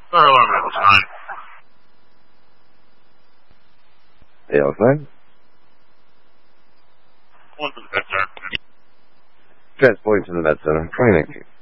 Fire alarm at this time. Hey, outside? One to the vet center. Transporting to the med center. Try 19.